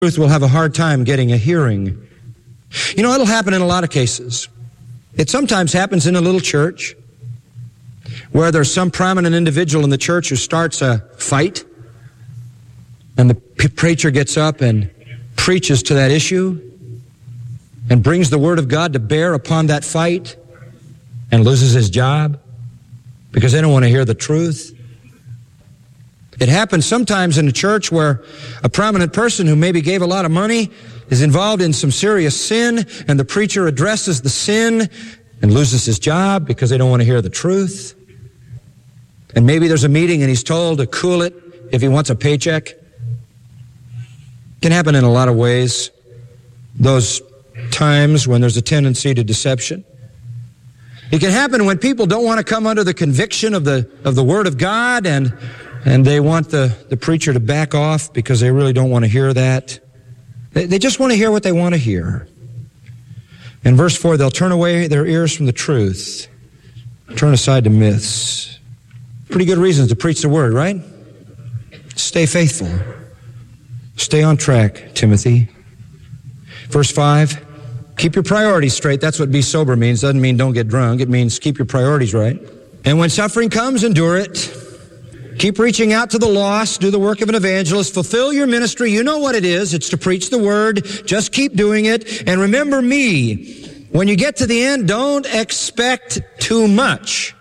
truth will have a hard time getting a hearing. You know, it'll happen in a lot of cases. It sometimes happens in a little church where there's some prominent individual in the church who starts a fight, and the preacher gets up and preaches to that issue and brings the Word of God to bear upon that fight and loses his job because they don't want to hear the truth. It happens sometimes in a church where a prominent person who maybe gave a lot of money is involved in some serious sin, and the preacher addresses the sin and loses his job because they don't want to hear the truth. And maybe there's a meeting and he's told to cool it if he wants a paycheck. It can happen in a lot of ways, those times when there's a tendency to deception. It can happen when people don't want to come under the conviction of the Word of God, and they want the preacher to back off because they really don't want to hear that. They just want to hear what they want to hear. In verse 4, they'll turn away their ears from the truth, turn aside to myths. Pretty good reasons to preach the Word, right? Stay faithful. Stay on track, Timothy. Verse 5, keep your priorities straight. That's what be sober means. Doesn't mean don't get drunk. It means keep your priorities right. And when suffering comes, endure it. Keep reaching out to the lost. Do the work of an evangelist. Fulfill your ministry. You know what it is. It's to preach the Word. Just keep doing it. And remember me. When you get to the end, don't expect too much.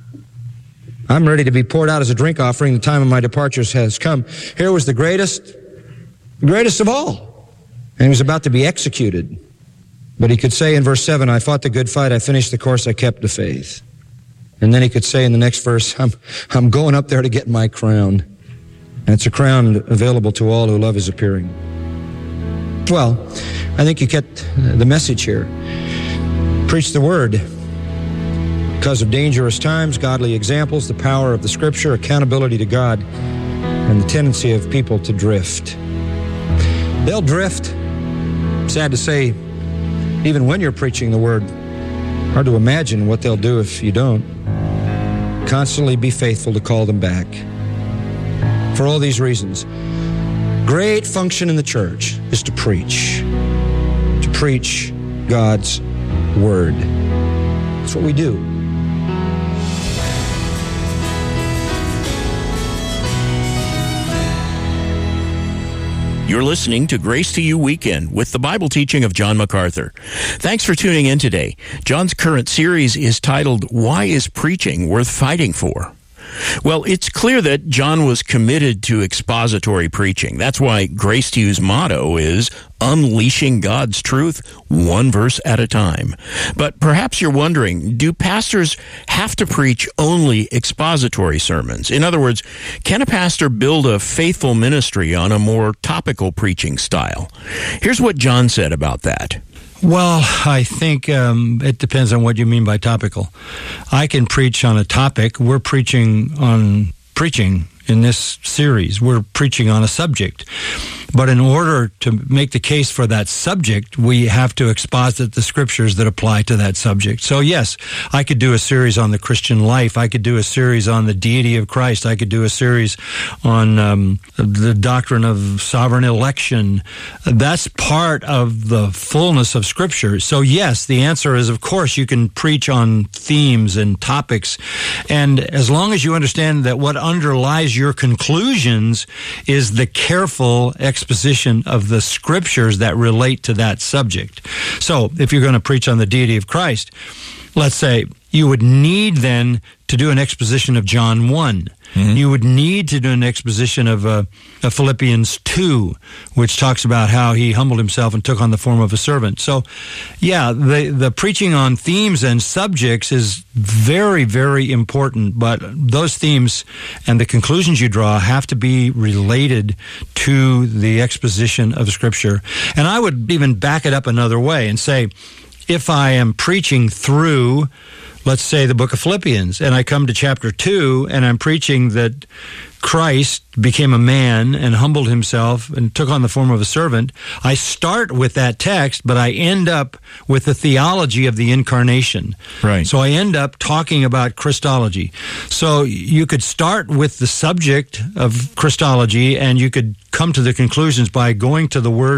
I'm ready to be poured out as a drink offering. The time of my departures has come. Here was the greatest of all. And he was about to be executed. But he could say in verse 7, I fought the good fight. I finished the course. I kept the faith. And then he could say in the next verse, I'm going up there to get my crown. And it's a crown available to all who love his appearing. Well, I think you get the message here. Preach the Word. Because of dangerous times, godly examples, the power of the Scripture, accountability to God, and the tendency of people to drift. They'll drift. Sad to say, even when you're preaching the Word, hard to imagine what they'll do if you don't. Constantly be faithful to call them back. For all these reasons, great function in the church is to preach God's Word. That's what we do. You're listening to Grace to You Weekend with the Bible teaching of John MacArthur. Thanks for tuning in today. John's current series is titled, Why is Preaching Worth Fighting For? Well, it's clear that John was committed to expository preaching. That's why Grace to You's motto is unleashing God's truth one verse at a time. But perhaps you're wondering, do pastors have to preach only expository sermons? In other words, can a pastor build a faithful ministry on a more topical preaching style? Here's what John said about that. Well, I think it depends on what you mean by topical. I can preach on a topic. We're preaching on preaching in this series. We're preaching on a subject. But in order to make the case for that subject, we have to exposit the Scriptures that apply to that subject. So yes, I could do a series on the Christian life. I could do a series on the deity of Christ. I could do a series on the doctrine of sovereign election. That's part of the fullness of Scripture. So yes, the answer is, of course, you can preach on themes and topics. And as long as you understand that what underlies your conclusions is the careful exposition of the Scriptures that relate to that subject. So if you're going to preach on the deity of Christ, let's say you would need then to do an exposition of John 1. Mm-hmm. You would need to do an exposition of Philippians 2, which talks about how he humbled himself and took on the form of a servant. So, yeah, the preaching on themes and subjects is very, very important, but those themes and the conclusions you draw have to be related to the exposition of Scripture. And I would even back it up another way and say, if I am preaching through, let's say, the book of Philippians, and I come to chapter 2, and I'm preaching that Christ became a man and humbled himself and took on the form of a servant, I start with that text, but I end up with the theology of the incarnation. Right. So I end up talking about Christology. So you could start with the subject of Christology, and you could come to the conclusions by going to the Word